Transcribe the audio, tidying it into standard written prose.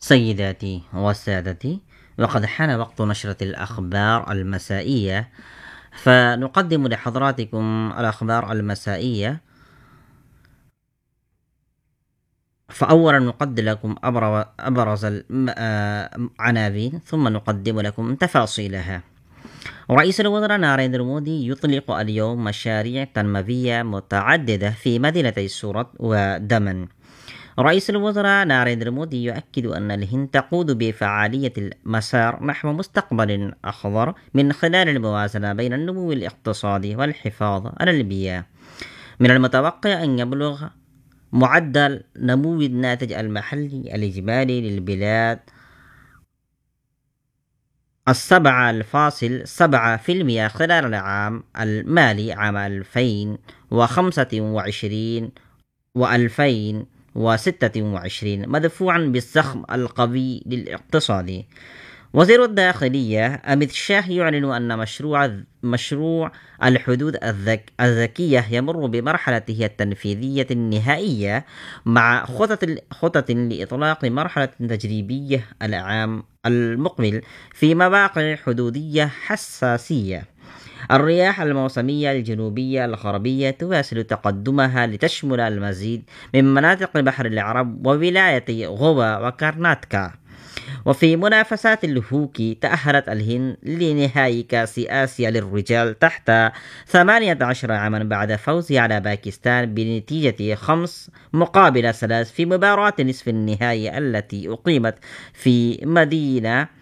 سيداتي وسادتي، وقد حان وقت نشرة الأخبار المسائية، فنقدم لحضراتكم الأخبار المسائية. فأولا نقدم لكم أبرز العناوين، ثم نقدم لكم تفاصيلها. رئيس الوزراء ناريندرا مودي يطلق اليوم مشاريع تنموية متعددة في مدينتي سورت ودمن. رئيس الوزراء ناريندرا مودي يؤكد أن الهند تقود بفعالية المسار نحو مستقبل أخضر من خلال الموازنة بين النمو الاقتصادي والحفاظ على البيئة. من المتوقع أن يبلغ معدل نمو الناتج المحلي الإجمالي للبلاد 7.7% خلال العام المالي عام 2025 و2026، مدفوعا بالزخم القوي للاقتصاد. وزير الداخلية أميت شاه يعلن أن مشروع الحدود الذكية يمر بمرحلته التنفيذية النهائية، مع خطط لإطلاق مرحلة تجريبية العام المقبل في مواقع حدودية حساسية. الرياح الموسمية الجنوبية الغربية تواصل تقدمها لتشمل المزيد من مناطق بحر العرب وولاية غوا وكارناتكا. وفي منافسات الهوكي، تأهلت الهند لنهائي كأس آسيا للرجال تحت 18 عاما بعد فوزها على باكستان بنتيجة 5-3 في مباراة نصف النهائي التي أقيمت في مدينة